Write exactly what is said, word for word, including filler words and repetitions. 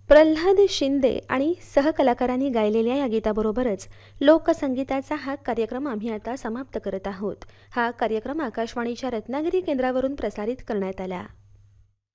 प्रल्हाद शिंदे आणि सहकलाकारांनी गायलेल्या या गीताबरोबरच लोकसंगीताचा हा कार्यक्रम आम्ही आता समाप्त करत आहोत। हा कार्यक्रम आकाशवाणीच्या रत्नागिरी केंद्रावरून प्रसारित करण्यात आला।